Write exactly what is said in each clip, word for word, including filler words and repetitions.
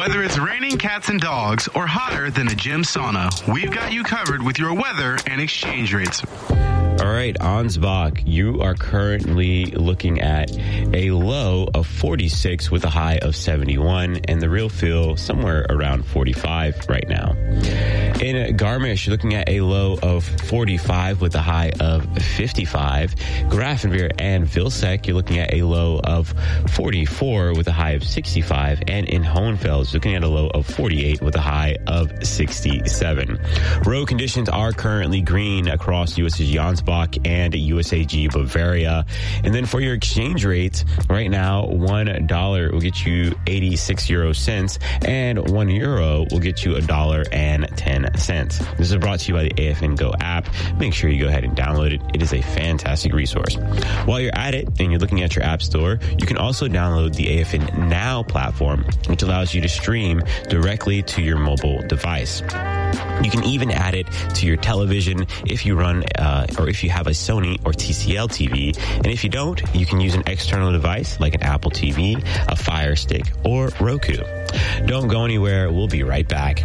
Whether it's raining cats and dogs or hotter than a gym sauna, we've got you covered with your weather and exchange rates. All right, Ansbach, you are currently looking at a low of forty-six with a high of seventy-one, and the real feel somewhere around forty-five right now. In Garmisch, you're looking at a low of forty-five with a high of fifty-five. Grafenweer and Vilseck, you're looking at a low of forty-four with a high of sixty-five. And in Hohenfels, looking at a low of forty-eight with a high of sixty-seven. Road conditions are currently green across U S A G Ansbach and U S A G Bavaria. And then for your exchange rates, right now, one dollar will get you eighty-six euro cents, and one euro will get you a dollar and ten cents. This is brought to you by the A F N Go app. Make sure you go ahead and download it. It is a fantastic resource. While you're at it and you're looking at your app store, you can also download the A F N Now platform, which allows you to stream directly to your mobile device. You can even add it to your television if you run uh, or if you have a Sony or T C L T V. And if you don't, you can use an external device like an Apple T V, a Fire Stick, or Roku. Don't go anywhere. We'll be right back.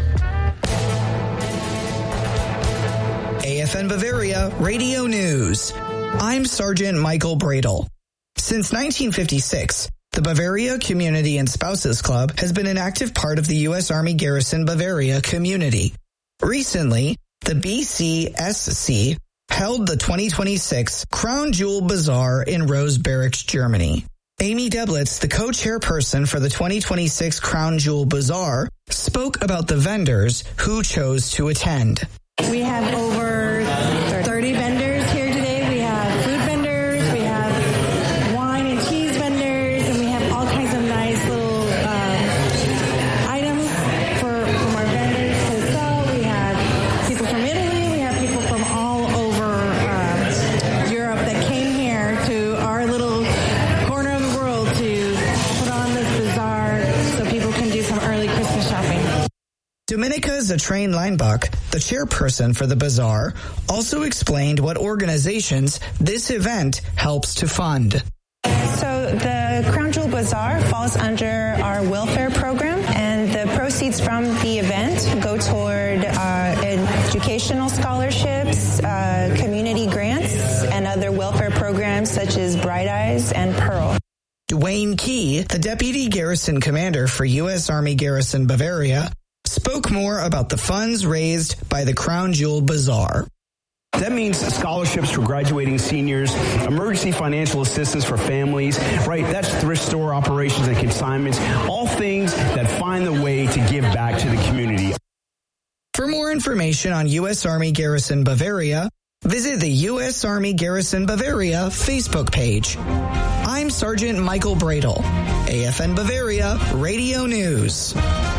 A F N Bavaria Radio News. I'm Sergeant Michael Bradle. Since nineteen fifty-six, the Bavaria Community and Spouses Club has been an active part of the U S Army Garrison Bavaria community. Recently, the B C S C held the twenty twenty-six Crown Jewel Bazaar in Rose Barracks, Germany. Amy Deblitz, the co-chairperson for the twenty twenty-six Crown Jewel Bazaar, spoke about the vendors who chose to attend. We have over thirty vendors here today. We have food vendors, we have wine and cheese vendors, and we have all kinds of nice little um, items for from our vendors to sell. We have people from Italy, we have people from all over uh, Europe that came here to our little corner of the world to put on this bazaar so people can do some early Christmas shopping. Dominica Zatrain Leinbach, the chairperson for the bazaar, also explained what organizations this event helps to fund. So the Crown Jewel Bazaar falls under our welfare program, and the proceeds from the event go toward uh, educational scholarships, uh, community grants, and other welfare programs such as Bright Eyes and Pearl. Dwayne Key, the deputy garrison commander for U S Army Garrison Bavaria, spoke more about the funds raised by the Crown Jewel Bazaar. That means scholarships for graduating seniors, emergency financial assistance for families, right? That's thrift store operations and consignments, all things that find the way to give back to the community. For more information on U S Army Garrison Bavaria, visit the U S Army Garrison Bavaria Facebook page. I'm Sergeant Michael Bradle, A F N Bavaria Radio News.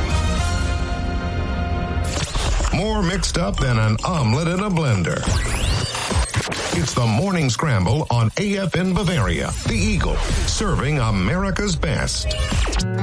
More mixed up than an omelet in a blender. It's the Morning Scramble on A F N Bavaria, the Eagle, serving America's best.